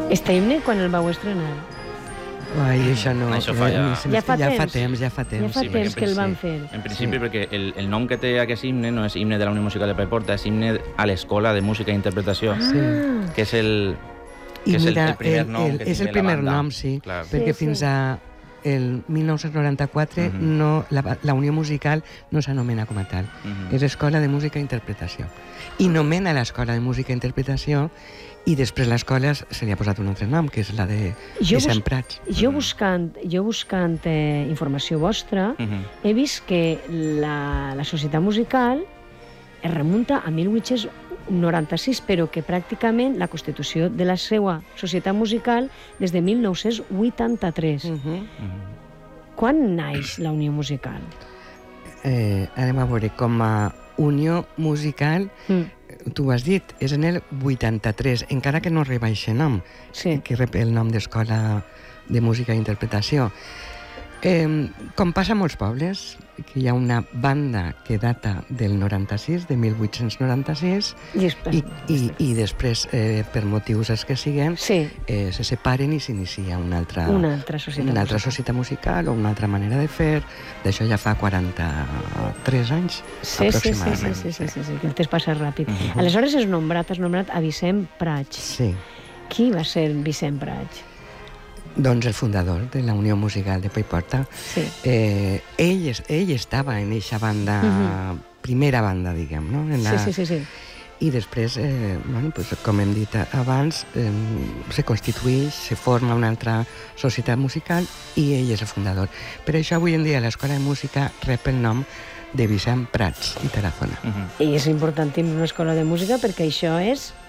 Este himne quan el vau estrenar? Ai, això no... Això fa ja... Ja fa temps. Ja fa temps. Ja fa temps que el van fer. En principi, perquè el nom que té aquest himne no és himne de la Unió Musical de Paiporta, és himne a l'Escola de Música i Interpretació, que és el primer nom que és el té la primer banda. nom, sí, Clar. perquè fins a el 1994 la Unió Musical no s'anomena com a tal. És Escola de Música i Interpretació. I nomena l'Escola de Música i Interpretació i després l'escola se li ha posat un altre nom, que és la de Vicent Prats. Jo buscant informació vostra, he vist que la Societat Musical es remunta a 1896, però que pràcticament la constitució de la seva Societat Musical des de 1983. Quan naix la Unió Musical? Anem a veure, com a Unió Musical, tu ho has dit, és en el 83, encara que no arriba a aquest nom, que rep el nom d'Escola de Música i Interpretació. Com passa a molts pobles, que hi ha una banda que data del 96, de 1896, i després, per motius els que siguen, se separen i s'inicia una altra societat musical o una altra manera de fer. D'això ja fa 43 anys, aproximadament. Sí, que el temps passa ràpid. Aleshores has nombrat a Vicent Prats. Sí. Qui va ser Vicent Prats? Doncs el fundador de la Unió Musical de Paiporta. Ell estava en eixa banda, primera banda, diguem, no? Sí. I després, com hem dit abans, se constitueix, se forma una altra societat musical i ell és el fundador. Per això avui en dia l'Escola de Música rep el nom de Vicent Prats i Tarazona. I és importantíssim una escola de música perquè això és